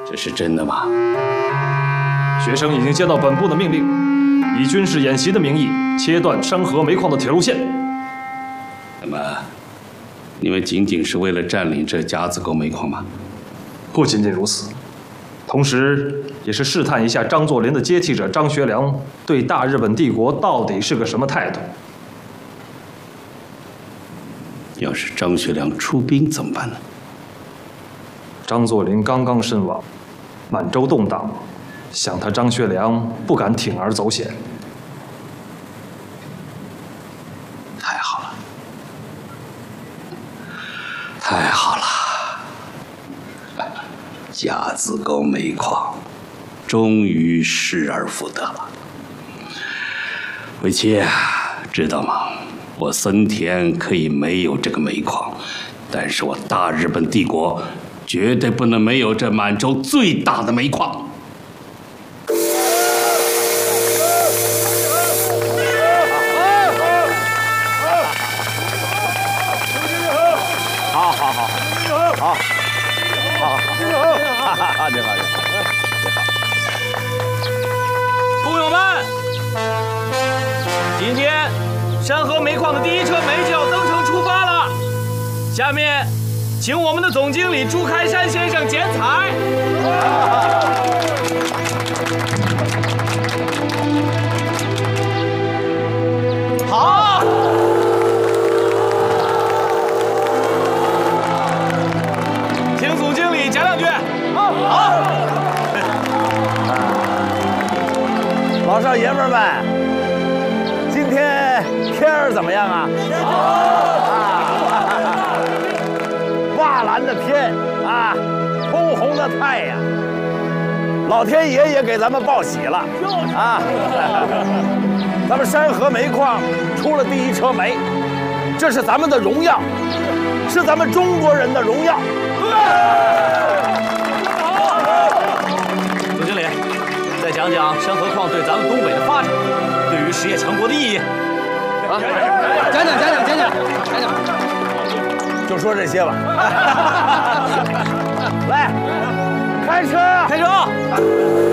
这是真的吗？ 学生已经接到本部的命令，以军事演习的名义切断山河煤矿的铁路线。 那么，你们仅仅是为了占领这甲子沟煤矿吗？ 不仅仅如此，同时也是试探一下张作霖的接替者张学良对大日本帝国到底是个什么态度。 要是张学良出兵怎么办呢？ 张作霖刚刚身亡，满洲动荡，想他张学良不敢铤而走险。 太好了，太好了！甲子沟煤矿终于失而复得了。维七，知道吗？我森田可以没有这个煤矿，但是我大日本帝国绝对不能没有这满洲最大的煤矿。 你好。 工友们，今天山河煤矿的第一车煤就要登城出发了。下面，请我们的总经理朱开山先生剪彩。好。请总经理讲两句。好。 老少爷们们，今天天儿怎么样啊？瓦蓝的天啊，通红的太阳，老天爷也给咱们报喜了啊！咱们山河煤矿出了第一车煤，这是咱们的荣耀，是咱们中国人的荣耀。 总经理，再讲讲山河矿对咱们东北的发展，对于实业强国的意义。啊，讲讲。 就说这些吧。来，开车。